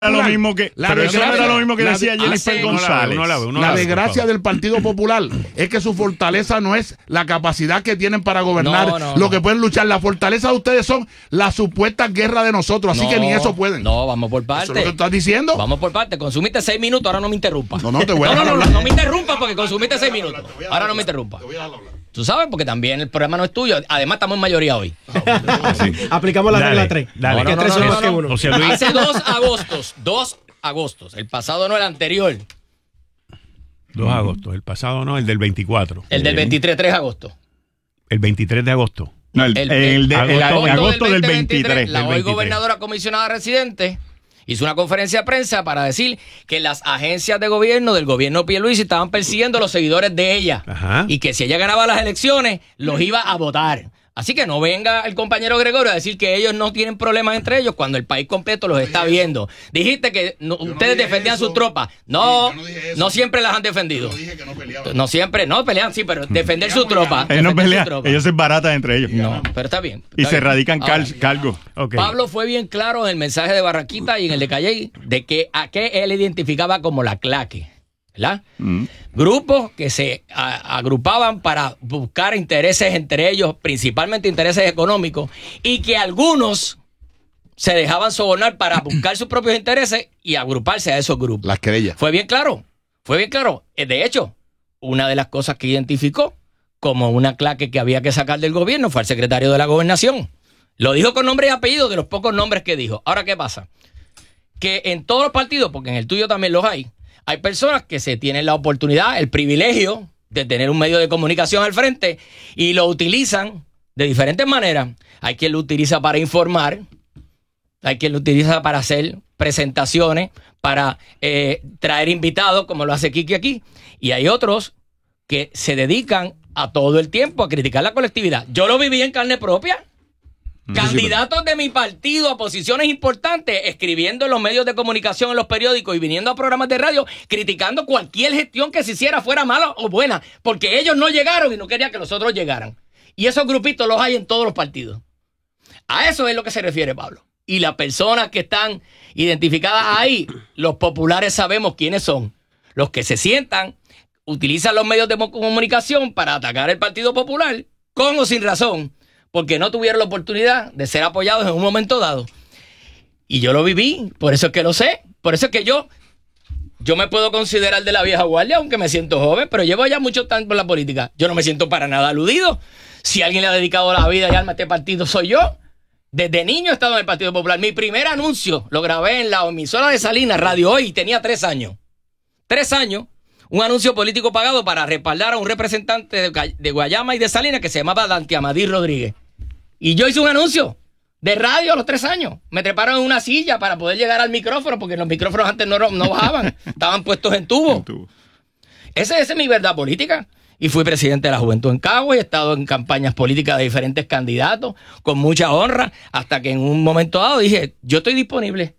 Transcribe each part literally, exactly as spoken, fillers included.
lo mismo que, la pero desgracia, eso no era lo mismo que la, decía Jennifer hace, González. uno la, uno la, uno la la, desgracia del Partido Popular es que su fortaleza no es la capacidad que tienen para gobernar, no, no, lo no. que pueden luchar. La fortaleza de ustedes son las supuestas guerras de nosotros, así no, que ni eso pueden. No, vamos por parte. ¿Eso es lo que estás diciendo? Vamos por parte. Consumiste seis minutos, ahora no me interrumpas. No, no, te voy a no, no, no, hablar. no, no me interrumpas porque consumiste seis minutos. Ahora no me interrumpas. Tú sabes, porque también el programa no es tuyo. Además, estamos en mayoría hoy. Sí. Aplicamos la Dale, regla tres. dale. Que No, no, tres no, son no, más no, que no. uno. José Luis. Hace dos agostos, dos agostos. El pasado no el anterior. dos de agosto, el pasado no, el del veinticuatro. El del veintitrés, tres de agosto. El veintitrés de agosto. No, el, El- el, de, el agosto- agosto, del veinte veintitrés. La del hoy veintitrés. gobernadora comisionada residente hizo una conferencia de prensa para decir que las agencias de gobierno del gobierno Pierluisi estaban persiguiendo a los seguidores de ella. Ajá. Y que si ella ganaba las elecciones, los iba a votar. Así que no venga el compañero Gregorio a decir que ellos no tienen problemas entre ellos cuando el país completo los está viendo. Dijiste que no, ustedes dije defendían eso. sus tropas. No, Sí, yo no dije eso. no siempre las han defendido. Yo dije que no peleaban. No siempre, no pelean, sí, pero defender sus tropas. Ellos no defender sus pelean, tropas. ellos se baratan entre ellos. No, pero está bien. Y está se bien. radican Ahora, cal- cargos. Ok. Pablo fue bien claro en el mensaje de Barranquita y en el de Calle de que a qué él identificaba como la claque, ¿verdad? Mm. Grupos que se a- agrupaban para buscar intereses entre ellos, principalmente intereses económicos, y que algunos se dejaban sobornar para buscar sus propios intereses y agruparse a esos grupos. Las querellas. Fue bien claro, fue bien claro. Eh, De hecho, una de las cosas que identificó como una claque que había que sacar del gobierno fue al secretario de la Gobernación. Lo dijo con nombre y apellido de los pocos nombres que dijo. Ahora, ¿qué pasa? Que en todos los partidos, porque en el tuyo también los hay, hay personas que se tienen la oportunidad, el privilegio de tener un medio de comunicación al frente y lo utilizan de diferentes maneras. Hay quien lo utiliza para informar, hay quien lo utiliza para hacer presentaciones, para eh, traer invitados, como lo hace Kiki aquí, y hay otros que se dedican a todo el tiempo a criticar la colectividad. Yo lo viví en carne propia. Candidatos de mi partido a posiciones importantes, escribiendo en los medios de comunicación, en los periódicos y viniendo a programas de radio, criticando cualquier gestión que se hiciera, fuera mala o buena, porque ellos no llegaron y no querían que los otros llegaran. Y esos grupitos los hay en todos los partidos. A eso es lo que se refiere Pablo. Y las personas que están identificadas ahí, los populares sabemos quiénes son. Los que se sientan, utilizan los medios de comunicación para atacar el Partido Popular, con o sin razón, porque no tuvieron la oportunidad de ser apoyados en un momento dado. Y yo lo viví, por eso es que lo sé. Por eso es que yo, yo me puedo considerar de la vieja guardia, aunque me siento joven, pero llevo ya mucho tiempo en la política. Yo no me siento para nada aludido. Si alguien le ha dedicado la vida y alma a este partido, soy yo. Desde niño he estado en el Partido Popular. Mi primer anuncio lo grabé en la emisora de Salinas, Radio Hoy, y tenía tres años. Tres años. Un anuncio político pagado para respaldar a un representante de, Gua- de Guayama y de Salinas que se llamaba Dante Amadí Rodríguez. Y yo hice un anuncio de radio a los tres años. Me treparon en una silla para poder llegar al micrófono, porque los micrófonos antes no, no bajaban, estaban puestos en tubo. Esa, esa es mi verdad política. Y fui presidente de la Juventud en Cagua y he estado en campañas políticas de diferentes candidatos con mucha honra, hasta que en un momento dado dije, yo estoy disponible.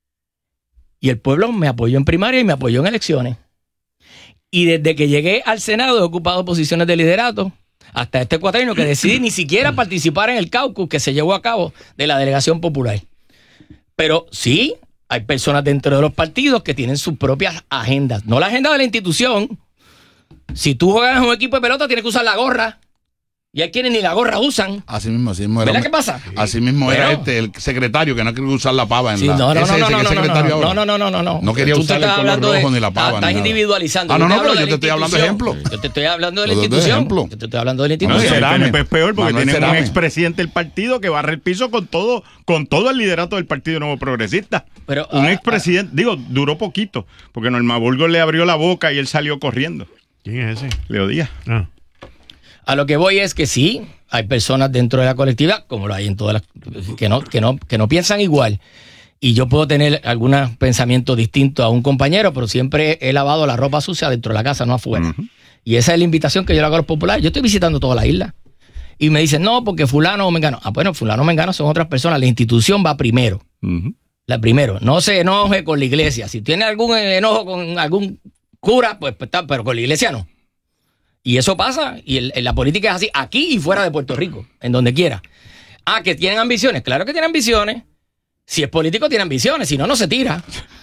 Y el pueblo me apoyó en primaria y me apoyó en elecciones. Y desde que llegué al Senado he ocupado posiciones de liderato hasta este cuatrienio que decidí ni siquiera participar en el caucus que se llevó a cabo de la Delegación Popular. Pero sí, hay personas dentro de los partidos que tienen sus propias agendas. No la agenda de la institución. Si tú juegas en un equipo de pelota, tienes que usar la gorra. Y hay quienes ni la gorra usan. Así mismo, así mismo era. ¿Verdad qué pasa? Así mismo Pero- era este, el secretario que no quería usar la pava en Sí, la... no, no, ese, no, ese no, que no, es secretario no, ahora. no, no, no, no, no. No quería Tú te usar el estás color hablando rojo de- ni la pava. Estás ni nada. individualizando. Ah, no, Yo no, te hablo pero de yo la te estoy hablando de institución. ejemplo. Yo te estoy hablando de la Los dos de institución. ejemplo. Yo te estoy hablando de la No, institución. y el Cerame. P N P es peor porque Manuel tiene un Cerame. expresidente del partido que barre el piso con todo, con todo el liderato del Partido Nuevo Progresista. Pero, un ah, expresidente, digo, duró poquito, porque Norma Burgos le abrió la boca y él salió corriendo. ¿Quién es ese? Leo Díaz. Ah. A lo que voy es que sí, hay personas dentro de la colectividad, como lo hay en todas las, que no, que no, que no piensan igual. Y yo puedo tener algunos pensamientos distintos a un compañero, pero siempre he lavado la ropa sucia dentro de la casa, no afuera. Uh-huh. Y esa es la invitación que yo le hago a los populares. Yo estoy visitando toda la isla. Y me dicen, no, porque fulano o mengano. Ah, bueno, fulano o mengano son otras personas. La institución va primero. Uh-huh. La primero. No se enoje con la iglesia. Si tiene algún enojo con algún cura, pues, pues está, pero con la iglesia no. Y eso pasa, y el, en la política es así, aquí y fuera de Puerto Rico, en donde quiera. Ah, que tienen ambiciones, claro que tienen ambiciones. Si es político, tiene ambiciones, si no, no se tira.